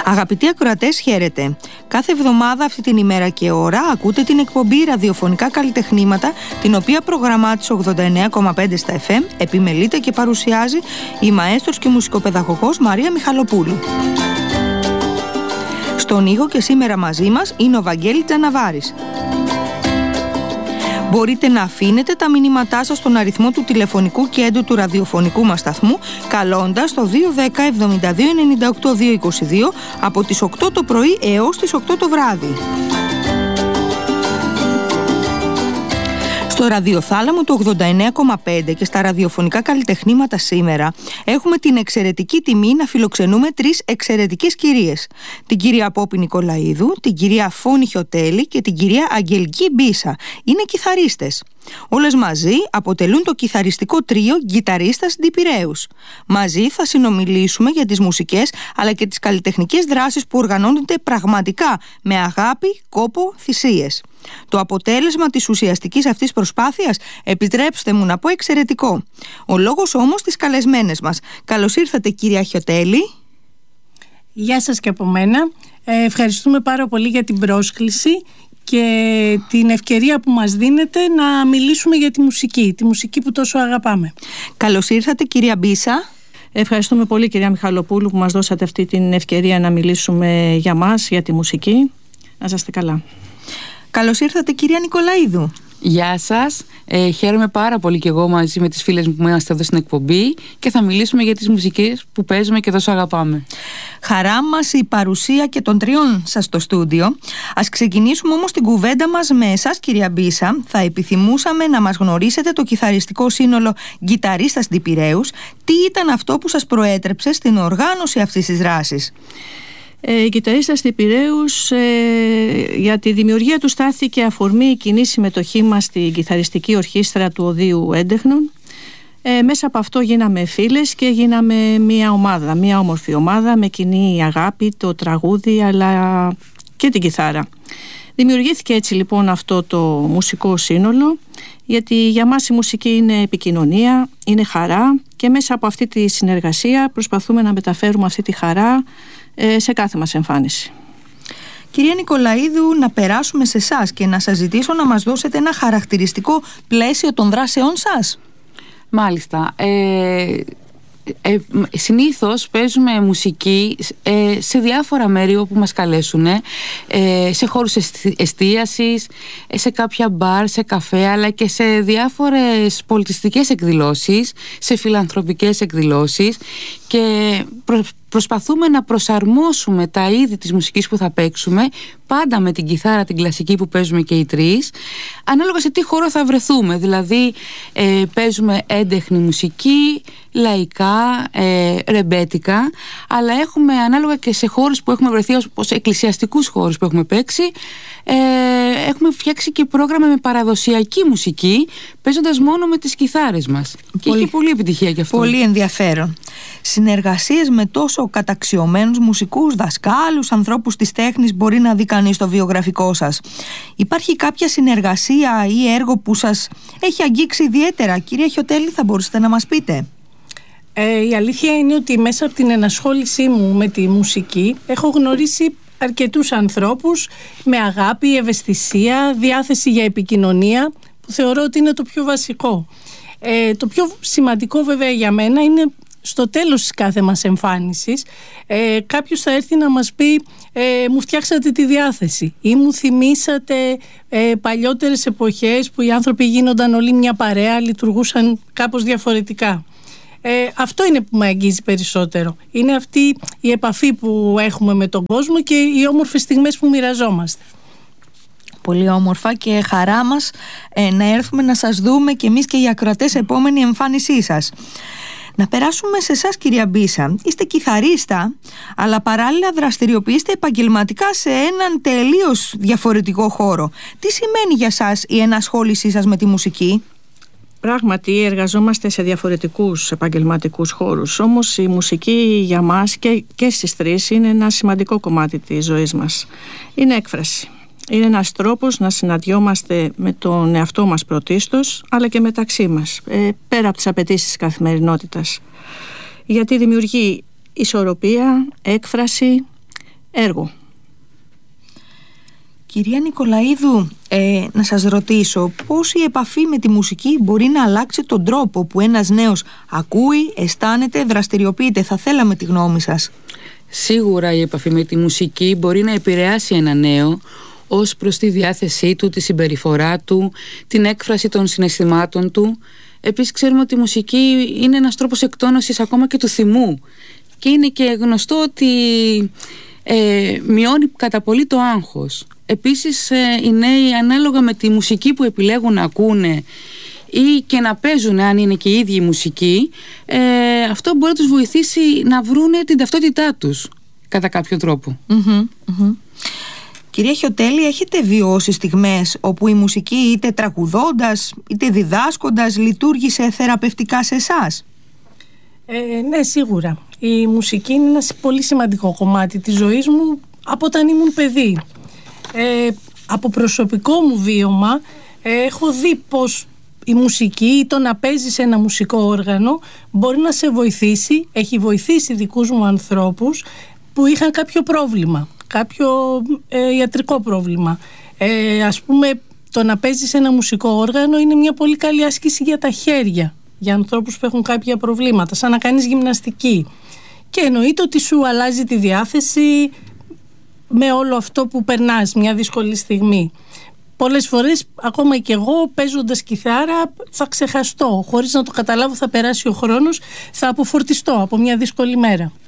Αγαπητοί ακροατές, χαίρετε. Κάθε εβδομάδα αυτή την ημέρα και ώρα ακούτε την εκπομπή Ραδιοφωνικά Καλλιτεχνήματα, την οποία προγραμμάτισε 89,5 στα FM, επιμελείται και παρουσιάζει η μαέστρος και μουσικοπαιδαγωγός Μαρία Μιχαλοπούλου. Στον ήχο και σήμερα μαζί μας είναι ο Βαγγέλης Τζαναβάρης. Μπορείτε να αφήνετε τα μηνύματά σας στον αριθμό του τηλεφωνικού κέντρου του ραδιοφωνικού μας σταθμού, καλώντας το 210-72-98-222 από τις 8 το πρωί έως τις 8 το βράδυ. Στο ραδιοθάλαμο του 89,5 και στα ραδιοφωνικά καλλιτεχνήματα σήμερα έχουμε την εξαιρετική τιμή να φιλοξενούμε τρεις εξαιρετικές κυρίες. Την κυρία Πόπη Νικολαίδου, την κυρία Φώνη Χιωτέλη και την κυρία Αγγελική Μπίσα. Είναι κιθαρίστες. Όλες μαζί αποτελούν το κιθαριστικό τρίο Γκιταρίστας Ντι Πειραίους. Μαζί θα συνομιλήσουμε για τις μουσικές αλλά και τις καλλιτεχνικές δράσεις που οργανώνονται πραγματικά με αγάπη, κόπο, θυσίες. Το αποτέλεσμα της ουσιαστικής αυτής προσπάθειας, επιτρέψτε μου να πω, εξαιρετικό. Ο λόγος όμως στις καλεσμένες μας. Καλώς ήρθατε, κυρία Χιωτέλη. Γεια σας και από μένα. Ευχαριστούμε πάρα πολύ για την πρόσκληση και την ευκαιρία που μας δίνετε να μιλήσουμε για τη μουσική που τόσο αγαπάμε. Καλώς ήρθατε, κυρία Μπίσα. Ευχαριστούμε πολύ, κυρία Μιχαλοπούλου, που μας δώσατε αυτή την ευκαιρία να μιλήσουμε για μας, για τη μουσική. Να είστε καλά. Καλώς ήρθατε, κυρία Νικολαίδου. Γεια σας. Χαίρομαι πάρα πολύ και εγώ μαζί με τις φίλες μου που είμαστε εδώ στην εκπομπή και θα μιλήσουμε για τις μουσικές που παίζουμε και τόσο αγαπάμε. Χαρά μας η παρουσία και των τριών σας στο στούντιο. Ας ξεκινήσουμε όμως την κουβέντα μας με εσάς, κυρία Μπίσα. Θα επιθυμούσαμε να μας γνωρίσετε το κιθαριστικό σύνολο Γκιταρίστας Ντι Πειραίους. Τι ήταν αυτό που σας προέτρεψε στην οργάνωση αυτής της δράσης? Η Γκιταρίστας Ντι Πειραίους, για τη δημιουργία του στάθηκε αφορμή η κοινή συμμετοχή μας στην κιθαριστική ορχήστρα του Οδείου Έντεχνων. Μέσα από αυτό γίναμε φίλες και γίναμε μια ομάδα, μια όμορφη ομάδα με κοινή αγάπη, το τραγούδι αλλά και την κιθάρα. Δημιουργήθηκε έτσι λοιπόν αυτό το μουσικό σύνολο, γιατί για μας η μουσική είναι επικοινωνία, είναι χαρά και μέσα από αυτή τη συνεργασία προσπαθούμε να μεταφέρουμε αυτή τη χαρά σε κάθε μας εμφάνιση. Κυρία Νικολαίδου, να περάσουμε σε εσάς και να σας ζητήσω να μας δώσετε ένα χαρακτηριστικό πλαίσιο των δράσεών σας. Μάλιστα. Συνήθως παίζουμε μουσική σε διάφορα μέρη όπου μας καλέσουν, σε χώρους εστίασης, σε κάποια μπαρ, σε καφέ, αλλά και σε διάφορες πολιτιστικές εκδηλώσεις, σε φιλανθρωπικές εκδηλώσεις, και προσπαθούμε να προσαρμόσουμε τα είδη της μουσικής που θα παίξουμε, πάντα με την κιθάρα την κλασική που παίζουμε και οι τρεις, ανάλογα σε τι χώρο θα βρεθούμε. Δηλαδή παίζουμε έντεχνη μουσική, λαϊκά, ρεμπέτικα, αλλά έχουμε ανάλογα και σε χώρους που έχουμε βρεθεί, ως εκκλησιαστικούς χώρους που έχουμε παίξει, έχουμε φτιάξει και πρόγραμμα με παραδοσιακή μουσική, παίζοντας μόνο με τις κιθάρες μας. Και έχει πολύ επιτυχία και αυτό. Πολύ ενδιαφέρον. Συνεργασίες με τόσο καταξιωμένους μουσικούς, δασκάλους, ανθρώπους της τέχνης μπορεί να δει κανείς στο βιογραφικό σας. Υπάρχει κάποια συνεργασία ή έργο που σας έχει αγγίξει ιδιαίτερα? Κυρία Χιωτέλη, θα μπορούσατε να μας πείτε? Η αλήθεια είναι ότι μέσα από την ενασχόλησή μου με τη μουσική έχω γνωρίσει αρκετούς ανθρώπους με αγάπη, ευαισθησία, διάθεση για επικοινωνία, που θεωρώ ότι είναι το πιο βασικό. Το πιο σημαντικό βέβαια για μένα είναι στο τέλος της κάθε μας εμφάνισης κάποιος θα έρθει να μας πει μου φτιάξατε τη διάθεση ή μου θυμήσατε παλιότερες εποχές που οι άνθρωποι γίνονταν όλοι μια παρέα, λειτουργούσαν κάπως διαφορετικά. Αυτό είναι που με αγγίζει περισσότερο. Είναι αυτή η επαφή που έχουμε με τον κόσμο και οι όμορφες στιγμές που μοιραζόμαστε. Πολύ όμορφα και χαρά μας να έρθουμε να σας δούμε και εμείς και οι ακροατές επόμενη εμφάνισή σας. Να περάσουμε σε εσάς, κυρία Μπίσα. Είστε κιθαρίστα, αλλά παράλληλα δραστηριοποιείστε επαγγελματικά σε έναν τελείως διαφορετικό χώρο. Τι σημαίνει για σας η ενασχόλησή σας με τη μουσική? Πράγματι εργαζόμαστε σε διαφορετικούς επαγγελματικούς χώρους, όμως η μουσική για μας και στις τρεις είναι ένα σημαντικό κομμάτι της ζωής μας. Είναι έκφραση. Είναι ένας τρόπος να συναντιόμαστε με τον εαυτό μας πρωτίστως, αλλά και μεταξύ μας, πέρα από τις απαιτήσεις της καθημερινότητας. Γιατί δημιουργεί ισορροπία, έκφραση, έργο. Κυρία Νικολαίδου, να σας ρωτήσω πώς η επαφή με τη μουσική μπορεί να αλλάξει τον τρόπο που ένας νέος ακούει, αισθάνεται, δραστηριοποιείται. Θα θέλαμε τη γνώμη σας. Σίγουρα η επαφή με τη μουσική μπορεί να επηρεάσει ένα νέο ως προς τη διάθεσή του, τη συμπεριφορά του, την έκφραση των συναισθημάτων του. Επίσης ξέρουμε ότι η μουσική είναι ένας τρόπος εκτόνωσης ακόμα και του θυμού και είναι και γνωστό ότι μειώνει κατά πολύ το άγχος. Επίσης οι νέοι ανάλογα με τη μουσική που επιλέγουν να ακούνε ή και να παίζουν, αν είναι και οι ίδιοι μουσικοί, αυτό μπορεί να τους βοηθήσει να βρούνε την ταυτότητά τους κατά κάποιο τρόπο. Κυρία Χιωτέλη, έχετε βιώσει στιγμές όπου η μουσική είτε τραγουδώντας είτε διδάσκοντας λειτουργήσε θεραπευτικά σε εσάς? Ναι, σίγουρα. Η μουσική είναι ένα πολύ σημαντικό κομμάτι της ζωής μου από όταν ήμουν παιδί. Από προσωπικό μου βίωμα έχω δει πως η μουσική ή το να παίζεις ένα μουσικό όργανο μπορεί να σε βοηθήσει, έχει βοηθήσει δικούς μου ανθρώπους που είχαν κάποιο πρόβλημα, κάποιο ιατρικό πρόβλημα. Ας πούμε, το να παίζεις ένα μουσικό όργανο είναι μια πολύ καλή άσκηση για τα χέρια, για ανθρώπους που έχουν κάποια προβλήματα, σαν να κάνεις γυμναστική. Και εννοείται ότι σου αλλάζει τη διάθεση με όλο αυτό που περνάς μια δύσκολη στιγμή. Πολλές φορές, ακόμα και εγώ παίζοντας κιθάρα, θα ξεχαστώ. Χωρίς να το καταλάβω, θα περάσει ο χρόνος, θα αποφορτιστώ από μια δύσκολη μέρα.